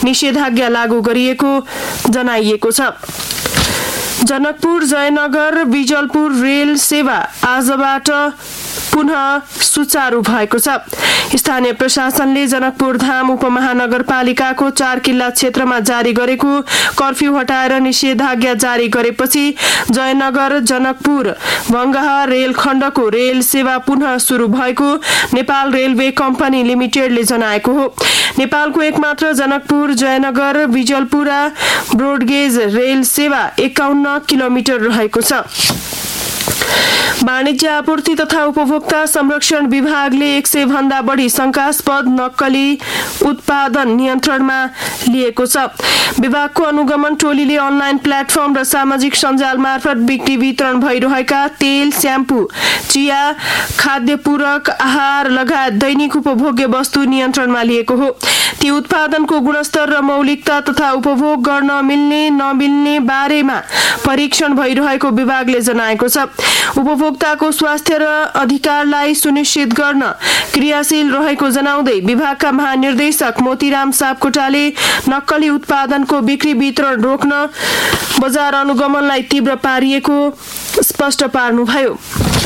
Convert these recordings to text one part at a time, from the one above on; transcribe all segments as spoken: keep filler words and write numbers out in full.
निषेधाज्ञा लागू गरिएको जनाइएको छ। जनकपुर जयनगर बिजलपुर रेल सेवा आजबाट पुनः सुचारू भएको छ। स्थानीय प्रशासनले जनकपुर धाम उपमहानगरपालिकाको चार किल्ला क्षेत्रमा जारी गरेको कर्फ्यू हटाएर निषेधाज्ञा जारी गरेपछि जयनगर जनकपुर भङ्गाहा रेल खण्डको रेल सेवा पुनः सुरु भएको नेपाल रेलवे कम्पनी लिमिटेडले जनाएको हो। नेपालको एकमात्र जनकपुर जयनगर बिजलपुरा ब्रोडगेज रेल सेवा एकाउन्न किलोमिटर रहेको छ। वाणिज्य आपूर्ति तथा उपभोक्ता संरक्षण विभागले एक सय भन्दा बढी शंकास्पद नक्कली उत्पादन नियन्त्रणमा लिएको छ। विभागको अनुगमन टोलीले अनलाइन प्लेटफर्म र सामाजिक सञ्जाल मार्फत बिक्री वितरण भइरहेका तेल, स्याम्पू, चिया, खाद्य पूरक आहार लगायत दैनिक उपभोग्य वस्तु नियन्त्रणमा लिएको हो। ती उत्पादनको गुणस्तर र मौलिकता तथा उपभोग गर्न मिल्ने नमिल्ने बारेमा परीक्षण भइरहेको विभागले जनाएको छ। उपभोक्ताको स्वास्थ्य र अधिकारलाई सुनिश्चित गर्न क्रियाशील रहेको जनाउँदै विभागका महानिर्देशक मोतीराम सापकोटाले नक्कली उत्पादनको बिक्री वितरण रोक्न बजार अनुगमनलाई तीव्र पारिएको स्पष्ट पार्नुभयो।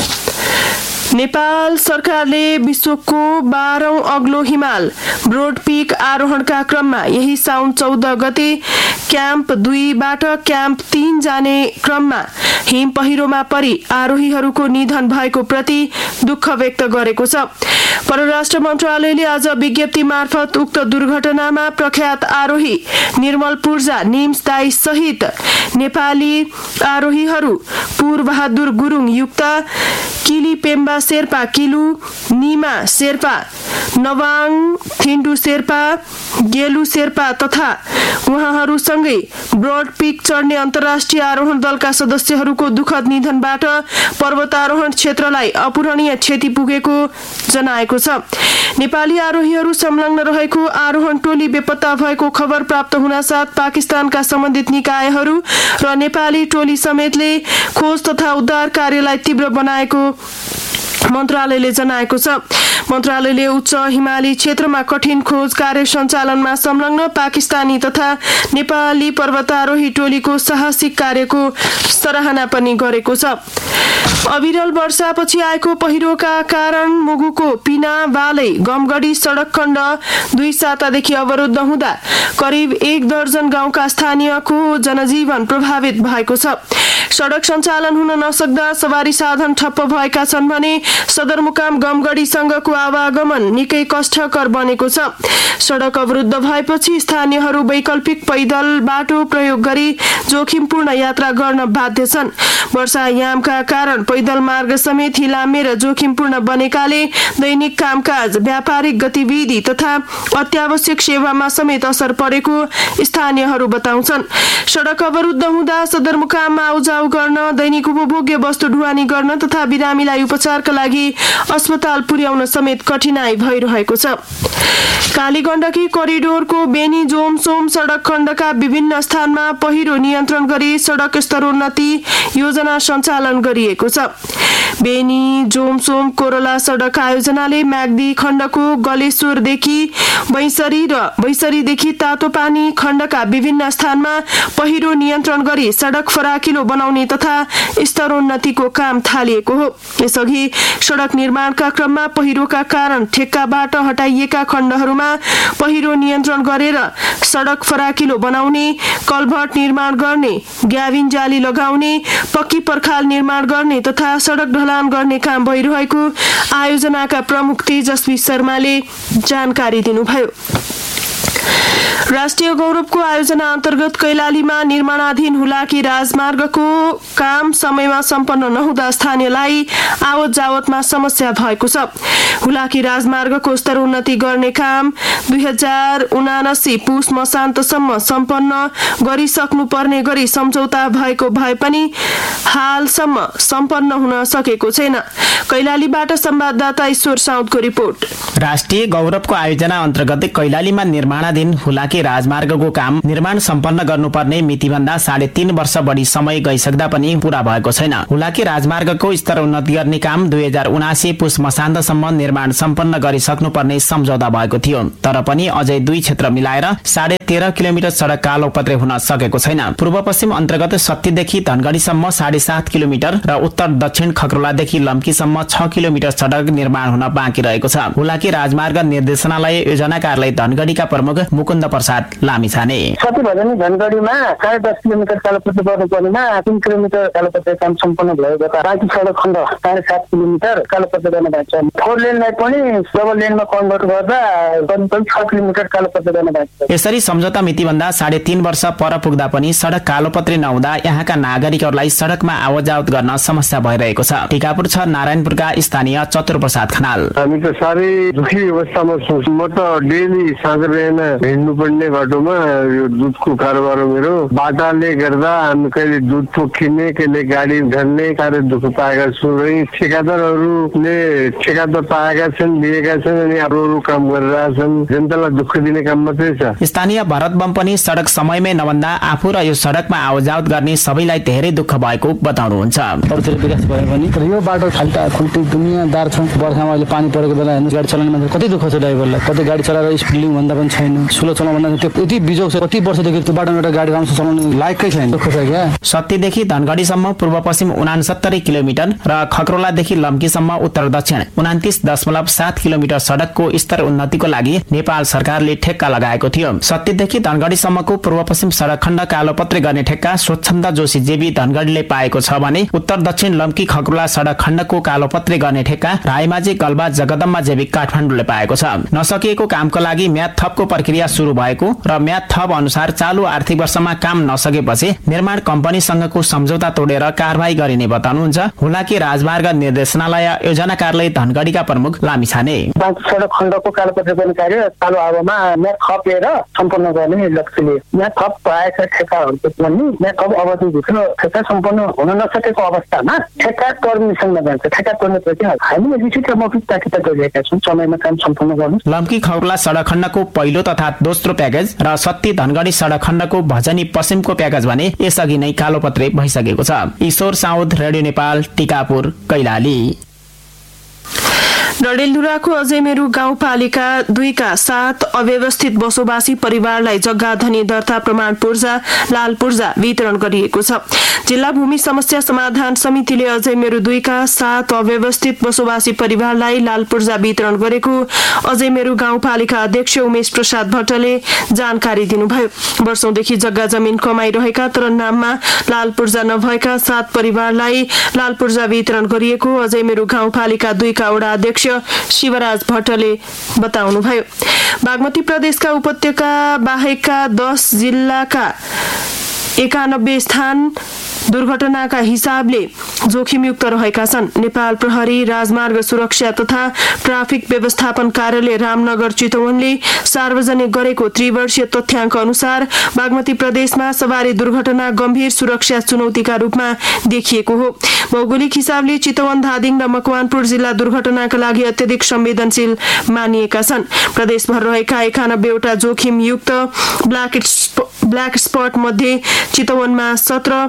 नेपाल सरकारले विश्वको बाह्रौं अग्लो हिमाल ब्रोड पीक आरोहणका क्रममा यही साउन चौध गते क्याम्प दुईबाट क्याम्प तीन जाने क्रममा हिम पहिरोमा परि आरोहीहरूको निधन भएको प्रति दुःख व्यक्त गरेको छ। परराष्ट्र मन्त्रालयले आज विज्ञप्ति मार्फत उक्त दुर्घटनामा प्रख्यात आरोही निर्मल पूर्जा निम्सदाई सहित नेपाली आरोहीहरू पूर बहादुर गुरुङ युक्त किली पेम्बा शेर्पा किलु, निमा शेर्पा, नवाङ थिन्डु शेर्पा, गेलु शेर्पा तथा उहाँहरूसँगै ब्रोड पीक चढ्ने अन्तर्राष्ट्रिय आरोहण दलका सदस्यहरूको दुःखद निधनबाट पर्वतारोहण क्षेत्रलाई अपूरणीय क्षति पुगेको जनाएको छ। नेपाली आरोहीहरू संलग्न रहेको आरोहण टोली बेपत्ता भएको खबर प्राप्त हुनासाथ पाकिस्तानका सम्बन्धित निकायहरू र नेपाली टोली समेतले खोज तथा उद्धार कार्यलाई तीव्र बनाएको मन्त्रालयले जनाएको छ। मन्त्रालयले उच्च हिमाली क्षेत्रमा कठिन खोज कार्य सञ्चालनमा संलग्न पाकिस्तानी तथा नेपाली पर्वतारोही टोलीको साहसिक कार्यको सराहना पनि गरेको छ। अविरल वर्षापछि आएको पहिरोका कारण मुगुको पिना बालै गमगढी सडक खण्ड दुई सातादेखि अवरुद्ध हुँदा करिब एक दर्जन गाउँका स्थानीयको जनजीवन प्रभावित भएको छ। सडक सञ्चालन हुन नसक्दा सवारी साधन ठप्प भएका छन् भने सदरमुकाम गमगढीसँगको आवागमन निकै कष्टकर बनेको छ। सडक अवरुद्ध भएपछि स्थानीयहरू वैकल्पिक पैदल बाटो प्रयोग गरी जोखिमपूर्ण यात्रा गर्न बाध्य छन्। वर्षायामका कारण पैदल मार्ग समेत हिलामे र जोखिमपूर्ण बनेकाले दैनिक कामकाज, व्यापारिक गतिविधि तथा अत्यावश्यक सेवामा समेत असर परेको स्थानीयहरू बताउँछन्। सडक अवरुद्ध हुँदा सदरमुकाममा आउजाउ गर्न, दैनिक उपभोग्य वस्तु ढुवानी गर्न तथा बिरामीलाई उपचारका लागि अस्पताल पुर्याउन समेत कठिनाई भइरहेको छ। कालीगण्डकी कोरिडोरको बेनी जोमसोम सडक खण्डका विभिन्न स्थानमा पहिरो नियन्त्रण गरी सडक स्तरोन्नति योजना सञ्चालन गरिएको छ। बेनी जोमसोम कोरला सडक आयोजनाले म्याग्दी खण्डको गलेश्वरदेखि बैसरी र बैसरीदेखि तातोपानी खण्डका विभिन्न स्थानमा पहिरो नियन्त्रण गरी सडक फराकिलो बनाउने तथा स्तरोन्नतिको काम थालिएको हो। यसअघि सडक निर्माणका क्रममा पहिरोका कारण ठेक्काबाट हटाइएका खण्डहरूमा पहिरो नियन्त्रण गरेर सडक फराकिलो बनाउने, कल्भर्ट निर्माण गर्ने, ग्याबिन जाली लगाउने, पक्की पर्खाल निर्माण गर्ने तथा सडक ढलान गर्ने काम भइरहेको आयोजनाका प्रमुख तेजस्वी शर्माले जानकारी दिनुभयो। राष्ट्रिय गौरवको आयोजना अन्तर्गत कैलालीमा निर्माणाधीन हुलाकी राजमार्गको काम समयमा सम्पन्न नहुँदा स्थानीयलाई आवत जावतमा समस्या भएको छ। हुलाकी राजमार्गको स्तरोन्नति गर्ने काम दुई हजार उनासी पुस मसान्तसम्म सम्पन्न गरिसक्नु पर्ने गरी सम्झौता भएको भए पनि हालसम्म सम्पन्न हुन सकेको छैन। कैलालीबाट संवाददाता ईश्वर साउदको रिपोर्ट। राष्ट्रिय गौरवको आयोजना अन्तर्गत कैलालीमा निर्माणाधीन हुलाकी हुलाकी राजमार्गको काम निर्माण सम्पन्न गर्नुपर्ने मितिभन्दा साढे तीन वर्ष बढी समय गइसक्दा पनि पूरा भएको छैन। हुलाकी राजमार्गको स्तर उन्नत गर्ने काम दुई हजार उनासी पुस मसान्तसम्म निर्माण सम्पन्न गरिसक्नुपर्ने सम्झौता भएको थियो, तर पनि अझै दुई क्षेत्र मिलाएर साढे तेह्र किलोमिटर सडक कालोपत्रे हुन सकेको छैन। पूर्व पश्चिम अन्तर्गत सत्तीदेखि धनगढीसम्म साढे सात किलोमिटर र उत्तर दक्षिण खकरोलादेखि लम्कीसम्म छ किलोमिटर सडक निर्माण हुन बाँकी रहेको छ। हुलाकी राजमार्ग निर्देशनालय योजना कार्यालय धनगढीका प्रमुख मुकुन्द प्रसाद लामिछाने सती भजनी धनगढीमा साढे दस किलोमिटर कालोपत्रे गर्नुपर्नेमा तीन किलोमिटर कालोपत्रे काम सम्पन्न भएको छ। बाँकी सडक खण्ड साढे सात किलोमिटर कालोपत्रे गर्न भएको छ। फोर लेनलाई पनि डबल लेनमा कन्भर्ट गर्दा करिब छ किलोमिटर कालोपत्रे गर्न भएको छ। यसरी सम्झौता मितिभन्दा साढे तीन वर्ष पर पुग्दा पनि सडक कालोपत्रे नहुँदा यहाँका नागरिकहरूलाई सडकमा आवतजावत गर्न समस्या भइरहेको छ। टिकापुर छ नारायणपुरका स्थानीय चतुर प्रसाद खनाल। हामी त साह्रै दुखी अवस्थामा छौँ। म त डेली साँझ बिहान हिँड्नु पर्ने बाटोमा यो दुधको कारोबार हो मेरो। बाटाले गर्दा हामी कहिले दुध पोखिने कहिले गाडी झर्ने साह्रै दुःख पाएका छौँ। र ठेकादारहरूले ठेकादार पाएका छन्, लिएका छन् अनि अरू अरू काम गरिरहेछन्। जनतालाई दुःख दिने काम मात्रै छ। स्थानीय भरत बम पनि सडक समयमै नभन्दा आफू र यो सडकमा आवतजावत गर्ने सबैलाई धेरै दुःख भएको बताउनुहुन्छ। अरूतिर विकास भए पनि तर यो बाटो खाल्टा खुल्टी दुनियाँदार छ। बर्खामा अहिले पानी परेको बेला हेर्नु गाडी चलाउने मान्छे कति दुःख छ ड्राइभरलाई। कतै गाडी चलाएर स्पिडिङ भन्दा पनि छैन, स्लो चलाउनु भन्दा त्यो यति बिजोग छ। कति वर्षदेखि त्यो बाटोमा एउटा गाडी राम्रोसँग चलाउनु लायकै छैन। दुःख छ क्या। सत्तीदेखि धनगढीसम्म पूर्व पश्चिम उनासत्तरी किलोमिटर र खकरोलादेखि लम्कीसम्म उत्तर दक्षिण उनातिस दशमलव सात किलोमिटर सडकको स्तर उन्नतिको लागि नेपाल सरकारले ठेक्का लगाएको थियो। सत्तीदेखि धनगढीसम्मको पूर्व पश्चिम सडक खण्ड कालोपत्रे गर्ने ठेक्का स्वच्छन्द जोशी जेबी धनगढीले पाएको छ भने उत्तर दक्षिण लम्की खकरोला सडक खण्डको कालोपत्रे गर्ने ठेक्का रायमाझी गल्बा जगदम्बा जेबी काठमाडौँले पाएको छ। नसकिएको कामको लागि म्याद थपको प्रक्रिया सुरु भएको र म्याद थप अनुसार चालु आर्थिक वर्षमा काम नसकेपछि निर्माण कम्पनीसँगको सम्झौता तोडेर कारवाही गरिने बताउनुहुन्छ हुलाकी राजमार्ग निर्देशनालय योजना कार्यालय धनगढीका प्रमुख लामिछाने। सडक खण्डको कालोपत्रे गर्ने कार्य चालु अवधिमा म्याद थपेर सम्पन्न गर्ने लक्ष्यले म्याद थप पाएका ठेक्काहरूको पनि म्याद थप अवधिभित्र ठेक्का सम्पन्न हुन नसकेको अवस्थामा ठेक्का कर्मीसँग जान्छ। ठेक्का कर्मीप्रति हामीले विशिष्ट मौखिकता गरिरहेका छौँ समयमा काम सम्पन्न गर्नु। लम्की खौरला सडक खण्डको पहिलो तथा दोस्रो प्याकेज र सत्ती धनगढी सडक खण्डको भजनी पश्चिमको प्याकेज भने यसअघि नै कालोपत्रे भइसकेको छ। ईश्वर साउद, रेडियो नेपाल, टिकापुर, कैलाली। डडेलधुराको अजयमेरु गाउँपालिका दुईका सात अव्यवस्थित बसोबासी परिवारलाई जग्गा धनी दर्ता प्रमाण पूर्जा लाल पूर्जा वितरण गरिएको छ। जिल्ला भूमि समस्या समाधान समितिले अजयमेरु दुईका सात अव्यवस्थित बसोबासी परिवारलाई लाल पूर्जा वितरण गरेको अजयमेरु गाउँपालिका अध्यक्ष उमेश प्रसाद भट्टले जानकारी दिनुभयो। वर्षौंदेखि जग्गा जमिन कमाइरहेका तर नाममा लाल पूर्जा नभएका सात परिवारलाई लाल पूर्जा वितरण गरिएको अजयमेरु गाउँपालिका दुईका वडा अध्यक्ष शिवराज भट्टले बताउनुभयो। बागमती प्रदेशका उपत्यका बाहेकका दस जिल्लाका एकानब्बे स्थान दुर्घटनाका हिसाबले जोखिमयुक्त रहेका छन्। नेपाल प्रहरी राजमार्ग सुरक्षा तथा ट्राफिक व्यवस्थापन कार्यालय रामनगर चितवनले सार्वजनिक गरेको त्रिवर्षीय तथ्याङ्क अनुसार बागमती प्रदेशमा सवारी दुर्घटना गम्भीर सुरक्षा चुनौतीका रूपमा देखिएको हो। भौगोलिक हिसाबले चितवन, धादिङ र मकवानपुर जिल्ला दुर्घटनाका लागि अत्यधिक संवेदनशील मानिएका छन्। प्रदेशभर रहेका एकानब्बेवटा जोखिमयुक्त ब्ल्याक ब्ल्याक स्पट मध्ये चितवनमा सत्र,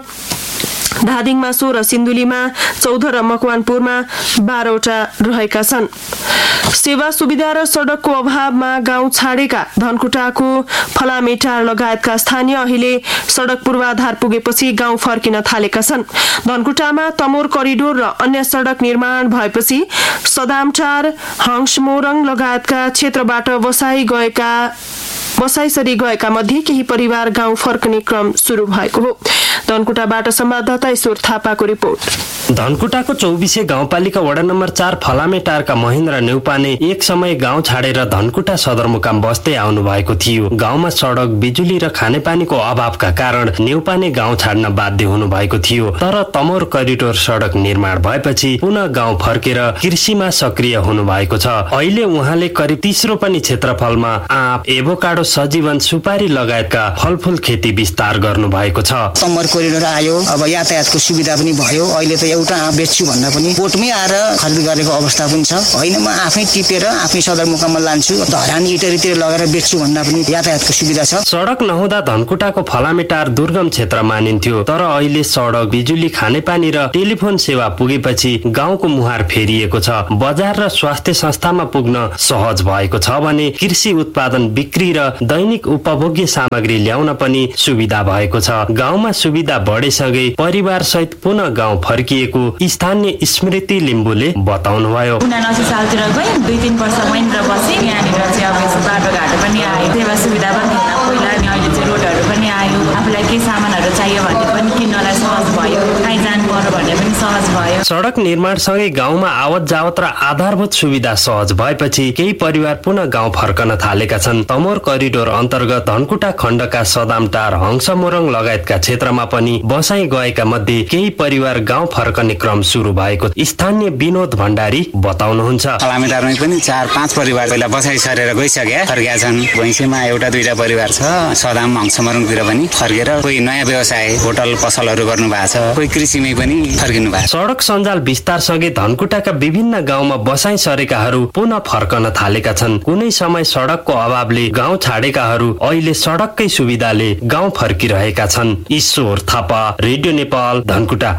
धादिङमा सोह्र, सिन्धुलीमा चौध र मकवानपुरमा बाह्रवटा रहेका छन्। सेवा सुविधा र सडकको अभावमा गाउँ छाडेका धनकुटाको फलामेटार लगायतका स्थानीय अहिले सडक पूर्वाधार पुगेपछि गाउँ फर्किन थालेका छन्। धनकुटामा तमोर करिडोर र अन्य सडक निर्माण भएपछि सदामटार, हंसमोरङ लगायतका क्षेत्रबाट बसाई गएका बसाइसरी गएका मध्ये केही परिवार गाउँ फर्कने क्रम सुरु भएको हो। धनकुटाबाट संवाददाता ईश्वर थापाको रिपोर्ट। धनकुटाको चौबिसे गाउँपालिका वडा नम्बर चार फलामेटारका महेन्द्र नेउपाने एक समय गाउँ छाडेर धनकुटा सदरमुकाम बस्दै आउनु भएको थियो। गाउँमा सडक, बिजुली र खानेपानीको अभावका कारण नेउपाने गाउँ छाड्न बाध्य हुनु भएको थियो। तर तमोर करिडोर सडक निर्माण भएपछि पुनः गाउँ फर्केर कृषिमा सक्रिय हुनु भएको छ। अहिले उहाँले करिब तीस रोपनी क्षेत्रफलमा आँप, एभोकाडो, सजीवन, सुपारी लगायतका फलफूल खेती विस्तार गर्नु भएको छ। तमर कोरिडोर आयो, अब यातायातको सुविधा पनि भयो। अहिले त एउटा आँप बेच्छु भन्दा पनि कोर्टमै आएर खरिद गरेको अवस्था पनि छ। होइन म आफै टिपेर आफै सदरमुकाममा लान्छु, धरान इटरीतिर लगेर बेच्छु भन्दा पनि यातायातको सुविधा छ। सडक नहुँदा धनकुटाको फलामे टार दुर्गम क्षेत्र मानिन्थ्यो, तर अहिले सडक, बिजुली, खानेपानी र टेलिफोन सेवा पुगेपछि गाउँको मुहार फेरिएको छ। बजार र स्वास्थ्य संस्थामा पुग्न सहज भएको छ भने कृषि उत्पादन बिक्री र दैनिक उपभोग्य सामग्री ल्याउन पनि सुविधा भएको छ। गाउँमा सुविधा बढेसँगै परिवार सहित पुनः गाउँ फर्किएको स्थानीय स्मृति लिम्बुले बताउनुभयो। उनासी सालतिर गएँ, दुई तीन वर्ष वहीँनिर बसेँ। यहाँनिर चाहिँ अब यस्तो बाटोघाटो पनि आयो, सेवा सुविधा पनि पहिला, अनि अहिले चाहिँ रोडहरू पनि आयो। आफूलाई केही सामानहरू चाहियो भने पनि किन्नलाई सहज भयो, काहीँ जानु पर्यो भने पनि सहज भयो। सडक निर्माणसँगै गाउँमा आवत जावत र आधारभूत सुविधा सहज भएपछि केही परिवार पुनः गाउँ फर्कन थालेका छन्। तमोर करिडोर अन्तर्गत धनकुटा खण्डका सदामटार, हंसमोरङ लगायतका क्षेत्रमा पनि बसाई गएका मध्ये केही परिवार गाउँ फर्कने क्रम सुरु भएको स्थानीय विनोद भण्डारी बताउनुहुन्छ। फलामेटारमै पनि चार पाँच परिवार पहिला बसाई सरेर गइसके फर्केका छन्। भैँसीमा एउटा दुईटा परिवार छ, सदाम हंसमोरङतिर पनि फर्केर कोही नयाँ व्यवसाय होटल पसलहरू गर्नु भएको छ, कोही कृषिमै पनि फर्किनु भएको छ। सडक सञ्जाल विस्तारसँगै धनकुटाका विभिन्न गाउँमा बसाई सरेकाहरू पुनः फर्कन थालेका छन्। कुनै समय सडकको अभावले गाउँ छाडेकाहरू अहिले सडककै सुविधाले गाउँ फर्किरहेका छन्। ईश्वर थापा, रेडियो नेपाल, धनकुटा।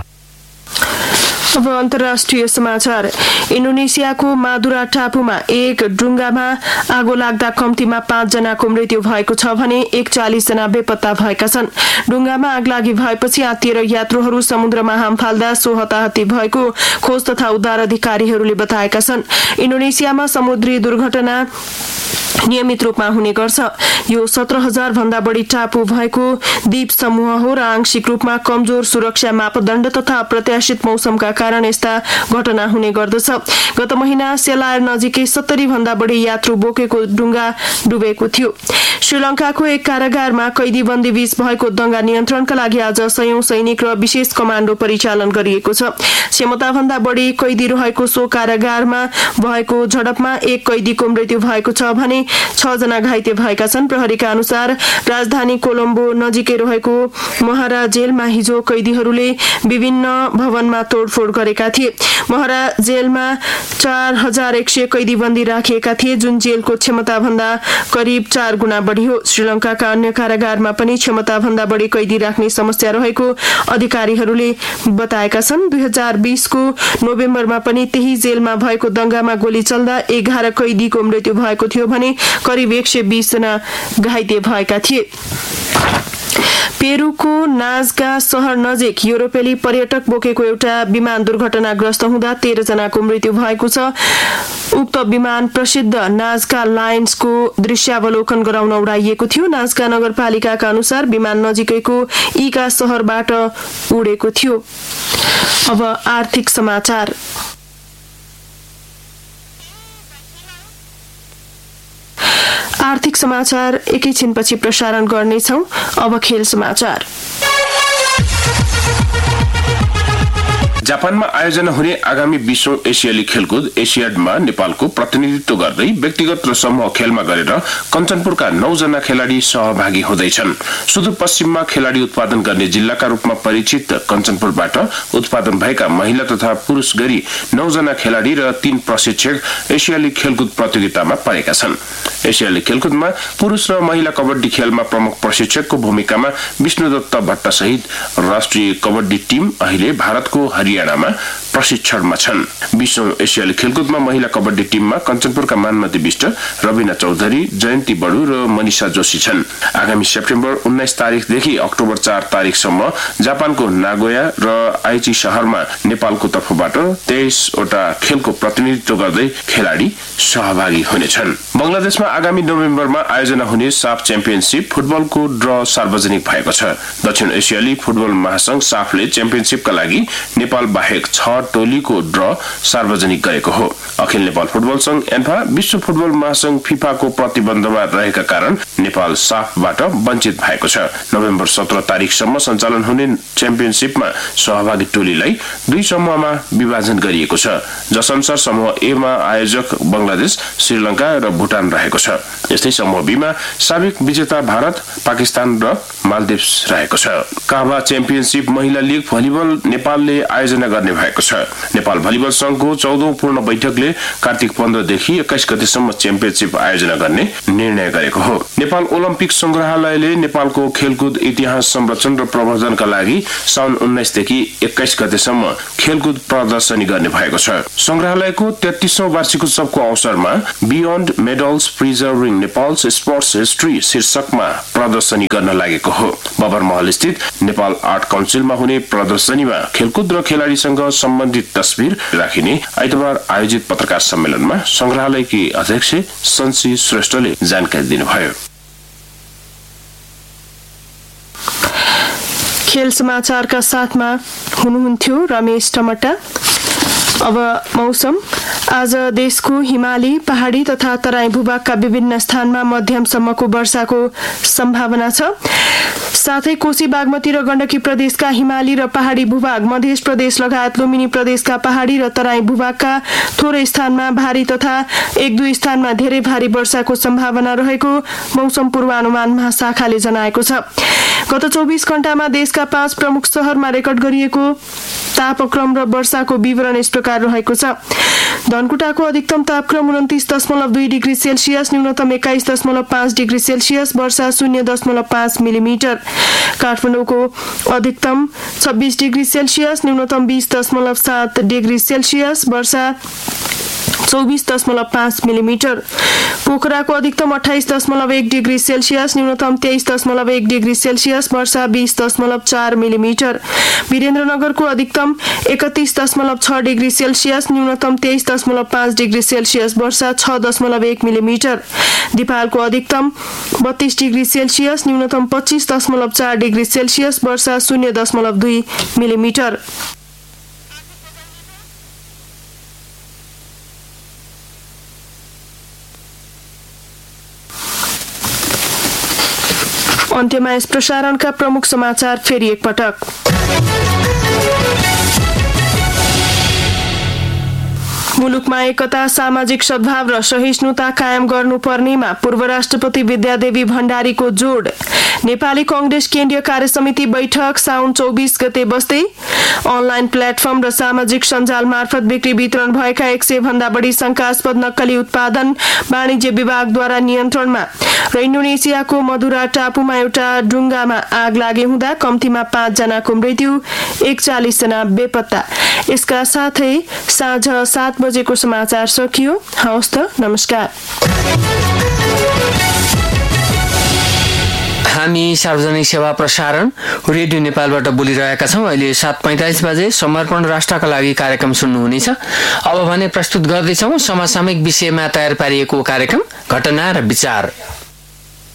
अब अन्तर्राष्ट्रिय समाचार। इन्डोनेसियाको मादुरा टापुमा एक डुङ्गामा आगो लाग्दा कम्तीमा पाँच जनाको मृत्यु भएको छ भने एकचालिस जना बेपत्ता भएका छन्। डुङ्गामा आग लागि भएपछि आत्तिएर यात्रुहरू समुद्रमा हाम फाल्दा सो हताहती भएको खोज तथा उद्धार अधिकारीहरूले बताएका छन्। इन्डोनेसियामा समुद्री दुर्घटना नियमित रूपमा हुने गर्छ। यो सत्र हजार भन्दा बढी टापु भएको द्वीप समूह हो र आंशिक रूपमा कमजोर सुरक्षा मापदण्ड तथा अप्रत्याशित मौसमका कारण यस्ता घटना हुने गर्दछ। गत महिना सेलायर नजिकै सत्तरी भन्दा बढी यात्रु बोकेको डुङ्गा डुबेको थियो। श्रीलङ्काको एक कारागारमा कैदी बन्दी बीच भएको दंगा नियन्त्रणका लागि आज सयौं सैनिक र विशेष कमाण्डो परिचालन गरिएको छ। क्षमताभन्दा बढी कैदी रहेको सो कारागारमा भएको झडपमा एक कैदीको मृत्यु भएको छ भने छ जना घाइते भएका छन्। प्रहरीका अनुसार राजधानी कोलम्बो नजिकै रहेको महारा जेलमा हिजो कैदीहरूले विभिन्न भवनमा तोडफोड गरेका थिए। महारा जेलमा चार हजार एक सय कैदी बन्दी राखिएका थिए, जुन जेलको क्षमताभन्दा करिब चार गुणा बढी हो। श्रीलङ्काका अन्य कारागारमा पनि क्षमताभन्दा बढी कैदी राख्ने समस्या रहेको अधिकारीहरूले बताएका छन्। दुई हजार बीसको नोभेम्बरमा पनि त्यही जेलमा भएको दंगामा गोली चल्दा एघार कैदीको मृत्यु भएको थियो भने करिब एक सय बीस जना घाइते भएका थिए। पेरुको नाजका शहर नजिक युरोपेली पर्यटक बोकेको एउटा विमान दुर्घटनाग्रस्त हुँदा तेह्र जनाको मृत्यु भएको छ। उक्त विमान प्रसिद्ध नाजका लायन्सको दृश्यावलोकन गराउन उडाइएको थियो। नाजका नगरपालिकाका अनुसार विमान नजिकैको ईका शहरबाट उडेको थियो। अब आर्थिक समाचार। आर्थिक समाचार एकैछिनपछि प्रसारण गर्नेछौं। अब खेल समाचार। जापानमा आयोजना हुने आगामी विश्व एसियाली खेलकुद एसियाडमा नेपालको प्रतिनिधित्व गर्दै व्यक्तिगत र समूह खेलमा गरेर कञ्चनपुरका नौ जना खेलाडी सहभागी हुँदैछन्। सुदूरपश्चिममा खेलाडी उत्पादन गर्ने जिल्लाका रूपमा परिचित कञ्चनपुरबाट उत्पादन भएका महिला तथा पुरुष गरी नौ जना खेलाडी र तीन प्रशिक्षक एसियाली खेलकुद प्रतियोगितामा परेका छन्। एसियाली खेलकुदमा पुरुष र महिला कबड्डी खेलमा प्रमुख प्रशिक्षकको भूमिकामा विष्णुदत्त भट्ट सहित राष्ट्रिय कबड्डी टिम अहिले भारतको हरियाणामा प्रशिक्षणमा छन्। विश्व एसियाली खेलकुदमा महिला कबड्डी टिममा कञ्चनपुरका मानमती विष्ट, रविना चौधरी, जयन्ती बडु र मनिषा जोशी छन्। आगामी सेप्टेम्बर उन्नाइस तारिकदेखि अक्टोबर चार तारिकसम्म जापानको नागोया र आइची शहरमा नेपालको तर्फबाट तेइसवटा खेलको प्रतिनिधित्व गर्दै खेलाडी सहभागी हुनेछन्। बंगलादेशमा आगामी नोभेम्बरमा आयोजना हुने साफ च्याम्पियनशिप फुटबलको ड्र सार्वजनिक भएको छ। दक्षिण एसियाली फुटबल महासंघ साफले च्याम्पियनशिपका लागि नेपाल बाहेक छ टोलीको ड्र सार्वजनिक गरेको हो। अखिल नेपाल फुटबल संघ एन्फा विश्व फुटबल महासंघ फिफाको प्रतिबन्धमा रहेका कारण नेपाल साफबाट वञ्चित भएको छ। नोभेम्बर सत्र तारिकसम्म सञ्चालन हुने च्याम्पियनशिपमा सहभागी टोलीलाई दुई समूहमा विभाजन गरिएको छ, जसअनुसार समूह ए मा आयोजक बंगलादेश, श्रीलंका र भुटान भुटान रहेको छ। यस्तै समूह बीमा साबिक विजेता भारत, पाकिस्तान र मालदिप्स रहेको छ। काभा च्याम्पियनशिप महिला लीग भलिबल नेपालले आयोजना गर्ने भएको छ। नेपाल भलिबल संघको चौधौं पूर्ण बैठकले कार्तिक पन्ध्रदेखि एक्काइस गतेसम्म च्याम्पियनशिप आयोजना गर्ने निर्णय गरेको हो। नेपाल ओलम्पिक संग्रहालयले नेपालको खेलकुद इतिहास संरक्षण र प्रवर्धनका लागि साउन उन्नाइसदेखि एक्काइस गतेसम्म खेलकुद प्रदर्शनी गर्ने भएको छ। संग्रहालयको तेत्तीसौं वार्षिक उत्सवको अवसरमा beyond medals preserving Nepals sports history शीर्षकमा प्रदर्शनी गर्न लागेको हो। बबर महल स्थित नेपाल आर्ट काउन्सिलमा हुने प्रदर्शनीमा खेलकुद र खेलाडीसँग सम्बन्धित तस्बिर राखिने आइतबार आयोजित पत्रकार सम्मेलनमा संग्रहालयकी अध्यक्ष सन्सी श्रेष्ठले जानकारी दिनुभयो। खेल समाचारका साथमा हुनुहुन्थ्यो रमेश टमटा। अब मौसम। आज देशको हिमाली, पहाडी तथा तराई भूभागका विभिन्न स्थानमा मध्यमसम्मको वर्षाको सम्भावना छ। साथै कोशी, बागमती र गण्डकी प्रदेशका हिमाली र पहाडी भूभाग, मध्य प्रदेश लगायत लुम्बिनी प्रदेशका पहाडी र तराई भूभागका थोरै स्थानमा भारी तथा एक दुई स्थानमा धेरै भारी वर्षाको सम्भावना रहेको मौसम पूर्वानुमान महाशाखाले जनाएको छ। गत चौबिस घण्टामा देशका पाँच प्रमुख शहरमा रेकर्ड गरिएको तापक्रम र वर्षाको विवरण यस प्रकार रहेको छ। धनकुटाको अधिकतम तापक्रम उन्तिस दशमलव दुई डिग्री सेल्सियस, न्यूनतम एक्काइस दशमलव पाँच डिग्री सेल्सियस, वर्षा शून्य दशमलव पाँच मिलिमिटर। काठमाडौँको अधिकतम छब्बीस डिग्री सेल्सियस, न्यूनतम बीस दशमलव सात डिग्री सेल्सियस, वर्षा चौबीस दशमलव पाँच मिलिमिटर। पोखराको अधिकतम अठाइस दशमलव एक डिग्री सेल्सियस, न्यूनतम तेइस दशमलव एक डिग्री सेल्सियस, वर्षा बीस दशमलव चार मिलिमिटर। वीरेन्द्रनगरको अधिकतम एकतीस दशमलव छ डिग्री सेल्सियस, न्यूनतम तेइस दशमलव पाँच डिग्री सेल्सियस, वर्षा छ दशमलव एक मिलिमिटर। दिपालको अधिकतम बत्तीस डिग्री सेल्सियस, न्यूनतम पच्चीस दशमलव चार डिग्री सेल्सियस, वर्षा शून्य दशमलव दुई मिलिमिटर। अन्त्यमा यस प्रसारणका प्रमुख समाचार फेरि एकपटक। मुलुकमा एकता, सामाजिक सद्भाव र सहिष्णुता कायम गर्नुपर्नेमा पूर्व राष्ट्रपति विद्यादेवी भण्डारीको जोड। नेपाली कांग्रेस केन्द्रीय कार्यसमिति बैठक साउन चौबीस गते बस्दै। अनलाइन प्लेटफर्म र सामाजिक सञ्जाल मार्फत बिक्री वितरण भएका एक सय भन्दा बढी शंकास्पद नक्कली उत्पादन वाणिज्य विभागद्वारा नियन्त्रणमा। र इन्डोनेसियाको मधुरा टापुमा एउटा डुङ्गामा आग लागे हुँदा कम्तीमा पाँच जनाको मृत्यु, एकचालिस जना बेपत्ता। यसका साथै साँझ सात बजेको समाचार सकियो। हवस् त, नमस्कार। हामी सार्वजनिक सेवा प्रसारण रेडियो नेपालबाट बोलिरहेका छौं। अहिले सात पैंतालिस बजे समर्पण राष्ट्रका लागि कार्यक्रम सुन्नुहुनेछ। अब भने प्रस्तुत गर्दैछौं समसामयिक विषयमा तयार पारिएको कार्यक्रम घटना र विचार।